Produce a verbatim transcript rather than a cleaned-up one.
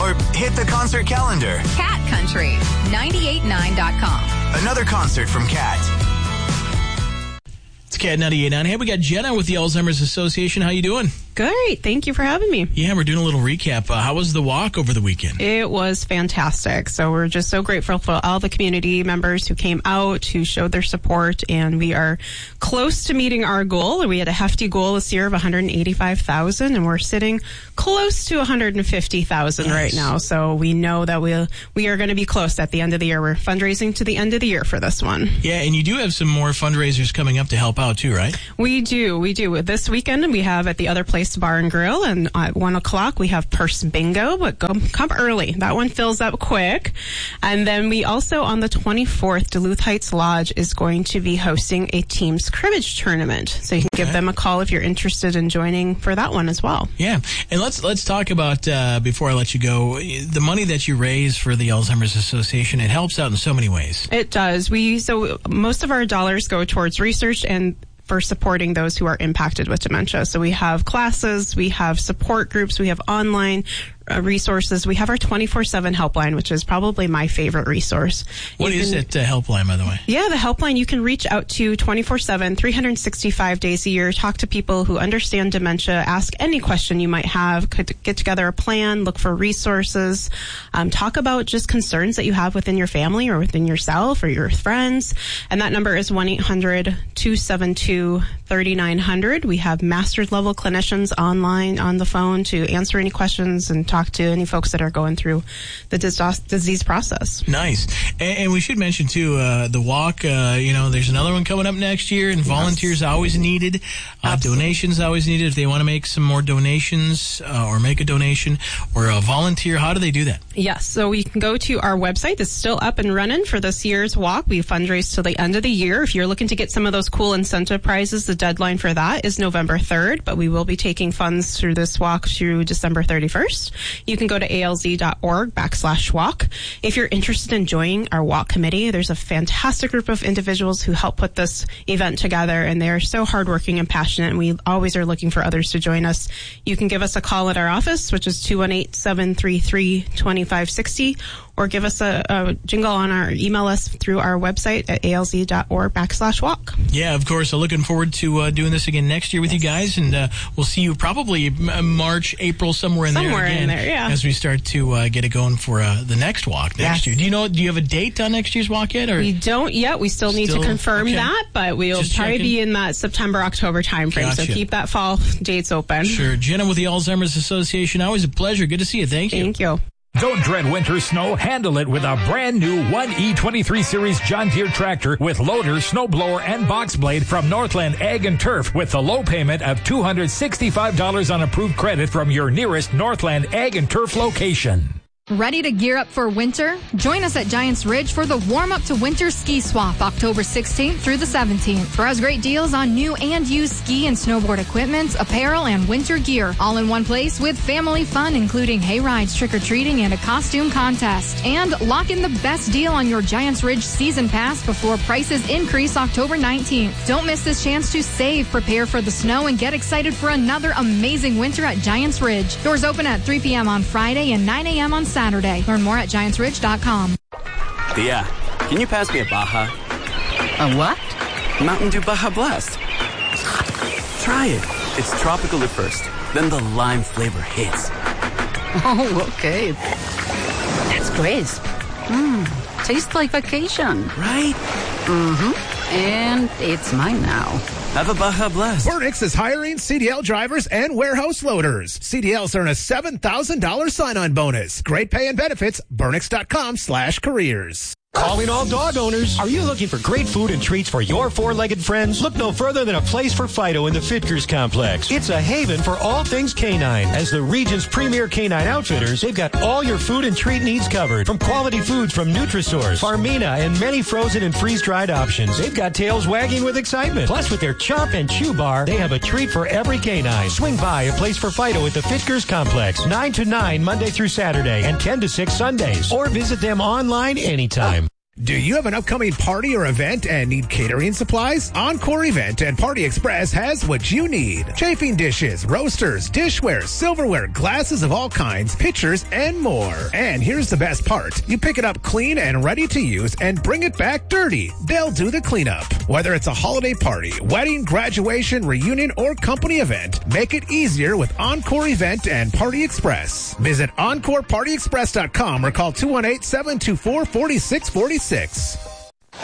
Or hit the concert calendar. Cat Country, nine eight nine dot com. Another concert from Cat. It's Cat ninety-eight point nine. Hey, we got Jenna with the Alzheimer's Association. How you doing? Great. Thank you for having me. Yeah, we're doing a little recap. Uh, how was the walk over the weekend? It was fantastic. So we're just so grateful for all the community members who came out, who showed their support, and we are close to meeting our goal. We had a hefty goal this year of one hundred eighty-five thousand, and we're sitting close to one hundred fifty thousand nice. Right now. So we know that we'll, we are going to be close at the end of the year. We're fundraising to the end of the year for this one. Yeah, and you do have some more fundraisers coming up to help out too, right? We do. We do. This weekend, we have at the Other Place Bar and Grill, and at one o'clock we have Purse Bingo, but go, come early. That one fills up quick. And then we also, on the twenty-fourth, Duluth Heights Lodge is going to be hosting a team's cribbage tournament. So you can okay. give them a call if you're interested in joining for that one as well. Yeah. And let's let's talk about, uh, before I let you go, the money that you raise for the Alzheimer's Association. It helps out in so many ways. It does. We So most of our dollars go towards research and for supporting those who are impacted with dementia. So we have classes, we have support groups, we have online uh, resources. We have our twenty-four seven helpline, which is probably my favorite resource. What you is can, it, uh, helpline, by the way? Yeah, the helpline, you can reach out to twenty-four seven, three hundred sixty-five days a year, talk to people who understand dementia, ask any question you might have, could get together a plan, look for resources, um, talk about just concerns that you have within your family or within yourself or your friends. And that number is one eight hundred, two seven two, three nine zero zero. We have master's level clinicians online on the phone to answer any questions and talk to any folks that are going through the dis- disease process. Nice. And, and we should mention, too, uh, the walk, uh, you know, there's another one coming up next year, and volunteers yes. always needed. Uh, donations always needed. If they want to make some more donations uh, or make a donation or a volunteer, how do they do that? Yes. So you can go to our website. It's still up and running for this year's walk. We fundraise till the end of the year. If you're looking to get some of those cool incentive prizes, the deadline for that is November third, but we will be taking funds through this walk through December thirty-first. You can go to alz.org backslash walk. If you're interested in joining our walk committee, there's a fantastic group of individuals who help put this event together, and they're so hardworking and passionate, and we always are looking for others to join us. You can give us a call at our office, which is two one eight, seven three three, two five six zero, or give us a, a jingle on our email us through our website at alz.org backslash walk. Yeah, of course. I'm looking forward to uh, doing this again next year with you guys, and uh, we'll see you probably March, April, somewhere in somewhere there again. in there, yeah. As we start to uh, get it going for uh, the next walk next yes. year. Do you know? Do you have a date on next year's walk yet? Or we don't yet. We still need still, to confirm okay. that, but we'll Just probably checking. be in that September, October timeframe. Gotcha. So keep that fall dates open. Sure. Jenna with the Alzheimer's Association. Always a pleasure. Good to see you. Thank you. Thank you. Don't dread winter snow. Handle it with a brand new one E twenty-three Series John Deere tractor with loader, snowblower, and box blade from Northland Ag and Turf with the low payment of two hundred sixty-five dollars on approved credit from your nearest Northland Ag and Turf location. Ready to gear up for winter? Join us at Giants Ridge for the Warm Up to Winter Ski Swap, October sixteenth through the seventeenth. Browse great deals on new and used ski and snowboard equipment, apparel, and winter gear. All in one place with family fun, including hay rides, trick-or-treating, and a costume contest. And lock in the best deal on your Giants Ridge season pass before prices increase October nineteenth. Don't miss this chance to save, prepare for the snow, and get excited for another amazing winter at Giants Ridge. Doors open at three p.m. on Friday and nine a.m. on Saturday. Learn more at giants ridge dot com. Tia, can you pass me a Baja? A what? Mountain Dew Baja Blast. Try it. It's tropical at first, then the lime flavor hits. Oh, okay. That's crisp. Mmm, tastes like vacation. Right? Mm-hmm. And it's mine now. Have a Baja Blast. Burnix is hiring C D L drivers and warehouse loaders. C D Ls earn a seven thousand dollars sign-on bonus. Great pay and benefits. Burnix.com slash careers. Calling all dog owners. Are you looking for great food and treats for your four-legged friends? Look no further than a place for Fido in the Fitkers complex. It's a haven for all things canine. As the region's premier canine outfitters, they've got all your food and treat needs covered. From quality foods from Nutrisource, Farmina, and many frozen and freeze-dried options. They've got tails wagging with excitement. Plus, with their Chomp and Chew Bar, they have a treat for every canine. Swing by a place for Fido at the Fitkers complex, nine to nine Monday through Saturday, and ten to six Sundays. Or visit them online anytime. Do you have an upcoming party or event and need catering supplies? Encore Event and Party Express has what you need. Chafing dishes, roasters, dishware, silverware, glasses of all kinds, pitchers, and more. And here's the best part. You pick it up clean and ready to use and bring it back dirty. They'll do the cleanup. Whether it's a holiday party, wedding, graduation, reunion, or company event, make it easier with Encore Event and Party Express. Visit encore party express dot com or call two one eight, seven two four, four six four six.